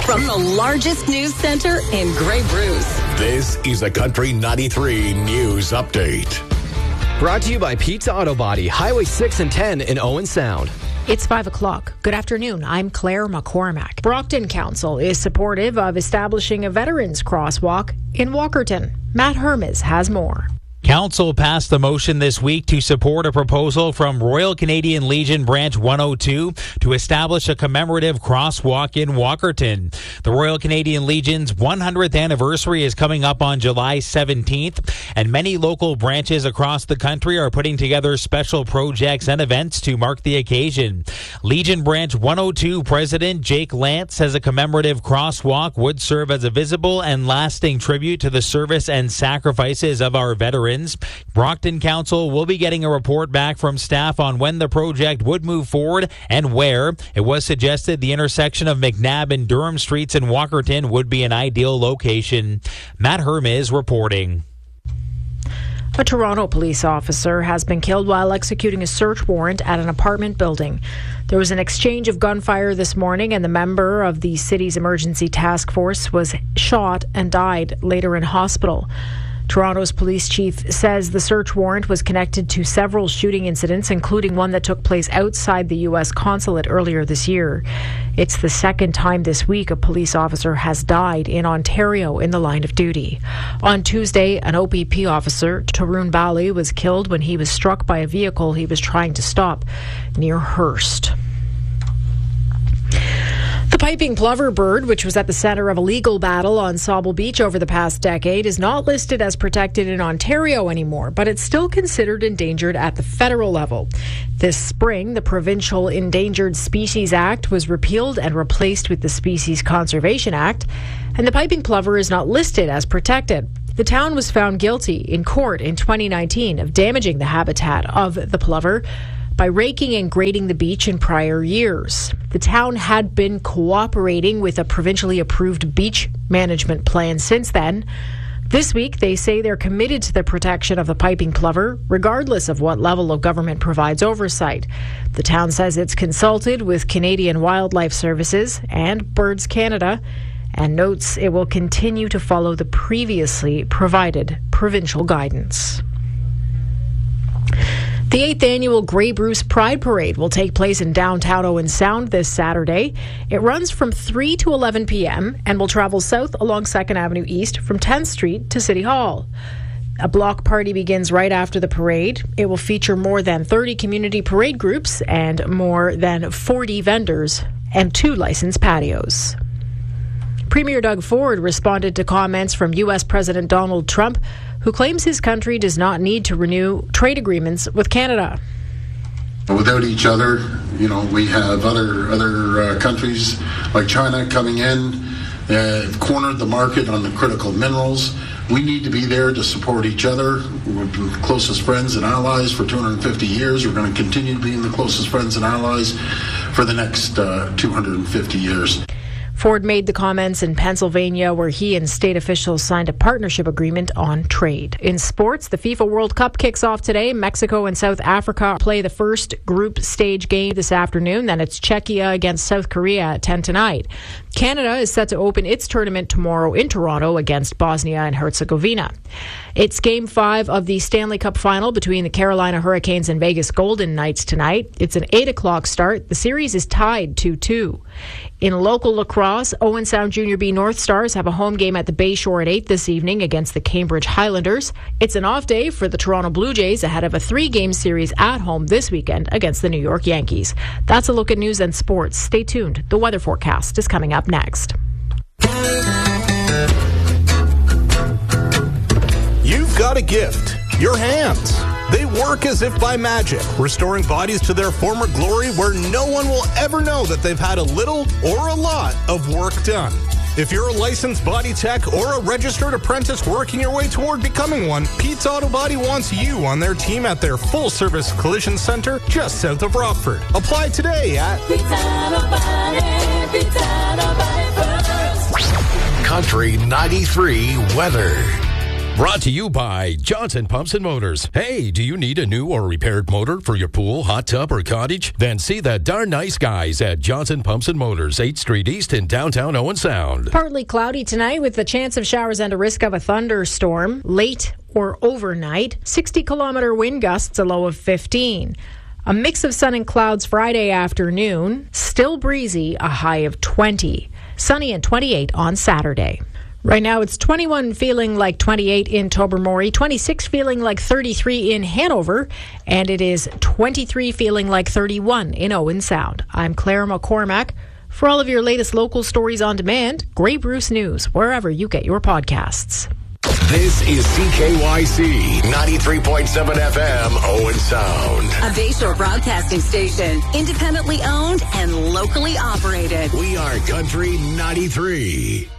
From the largest news center in Grey Bruce. This is a Country 93 News Update. Brought to you by Pete's Auto Body, Highway 6 and 10 in Owen Sound. It's 5 o'clock. Good afternoon. I'm Claire McCormack. Brockton Council is supportive of establishing a veterans crosswalk in Walkerton. Matt Hermes has more. Council passed the motion this week to support a proposal from Royal Canadian Legion Branch 102 to establish a commemorative crosswalk in Walkerton. The Royal Canadian Legion's 100th anniversary is coming up on July 17th, and many local branches across the country are putting together special projects and events to mark the occasion. Legion Branch 102 President Jake Lance says a commemorative crosswalk would serve as a visible and lasting tribute to the service and sacrifices of our veterans. Brockton Council will be getting a report back from staff on when the project would move forward and where. It was suggested the intersection of McNabb and Durham Streets in Walkerton would be an ideal location. Matt Hermes reporting. A Toronto police officer has been killed while executing a search warrant at an apartment building. There was an exchange of gunfire this morning, and the member of the city's emergency task force was shot and died later in hospital. Toronto's police chief says the search warrant was connected to several shooting incidents, including one that took place outside the U.S. consulate earlier this year. It's the second time this week a police officer has died in Ontario in the line of duty. On Tuesday, an OPP officer, Tarun Bali, was killed when he was struck by a vehicle he was trying to stop near Hearst. The piping plover bird, which was at the center of a legal battle on Sauble Beach over the past decade, is not listed as protected in Ontario anymore, but it's still considered endangered at the federal level. This spring, the Provincial Endangered Species Act was repealed and replaced with the Species Conservation Act, and the piping plover is not listed as protected. The town was found guilty in court in 2019 of damaging the habitat of the plover by raking and grading the beach in prior years. The town had been cooperating with a provincially approved beach management plan since then. This week, they say they're committed to the protection of the piping plover, regardless of what level of government provides oversight. The town says it's consulted with Canadian Wildlife Services and Birds Canada, and notes it will continue to follow the previously provided provincial guidance. The 8th annual Grey Bruce Pride Parade will take place in downtown Owen Sound this Saturday. It runs from 3 to 11 p.m. and will travel south along 2nd Avenue East from 10th Street to City Hall. A block party begins right after the parade. It will feature more than 30 community parade groups and more than 40 vendors and 2 licensed patios. Premier Doug Ford responded to comments from U.S. President Donald Trump, who claims his country does not need to renew trade agreements with Canada. Without each other, we have other countries like China coming in, cornered the market on the critical minerals. We need to be there to support each other. We're the closest friends and allies for 250 years. We're going to continue being the closest friends and allies for the next 250 years. Ford made the comments in Pennsylvania, where he and state officials signed a partnership agreement on trade. In sports, the FIFA World Cup kicks off today. Mexico and South Africa play the first group stage game this afternoon. Then it's Czechia against South Korea at 10 tonight. Canada is set to open its tournament tomorrow in Toronto against Bosnia and Herzegovina. It's Game 5 of the Stanley Cup Final between the Carolina Hurricanes and Vegas Golden Knights tonight. It's an 8 o'clock start. The series is tied 2-2. In local lacrosse, Owen Sound Junior B North Stars have a home game at the Bayshore at 8 this evening against the Cambridge Highlanders. It's an off day for the Toronto Blue Jays ahead of a 3-game series at home this weekend against the New York Yankees. That's a look at news and sports. Stay tuned. The weather forecast is coming up next. You've got a gift. Your hands. They work as if by magic, restoring bodies to their former glory where no one will ever know that they've had a little or a lot of work done. If you're a licensed body tech or a registered apprentice working your way toward becoming one, Pete's Auto Body wants you on their team at their full-service collision center just south of Rockford. Apply today at Pete's Auto Body, Country 93 weather. Brought to you by Johnson Pumps and Motors. Hey, do you need a new or repaired motor for your pool, hot tub, or cottage? Then see the darn nice guys at Johnson Pumps and Motors, 8th Street East in downtown Owen Sound. Partly cloudy tonight with the chance of showers and a risk of a thunderstorm late or overnight. 60-kilometer wind gusts, a low of 15. A mix of sun and clouds Friday afternoon. Still breezy, a high of 20. Sunny and 28 on Saturday. Right now it's 21 feeling like 28 in Tobermory, 26 feeling like 33 in Hanover, and it is 23 feeling like 31 in Owen Sound. I'm Claire McCormack. For all of your latest local stories on demand, Grey Bruce News, wherever you get your podcasts. This is CKYC 93.7 FM Owen Sound. A Bayshore broadcasting station, independently owned and locally operated. We are Country 93.